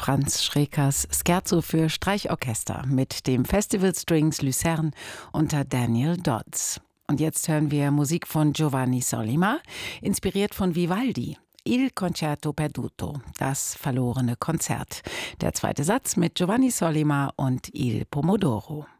Franz Schrekers Scherzo für Streichorchester mit dem Festival Strings Lucerne unter Daniel Dodds. Und jetzt hören wir Musik von Giovanni Sollima, inspiriert von Vivaldi. Il Concerto Perduto, das verlorene Konzert. Der zweite Satz mit Giovanni Sollima und Il Pomodoro.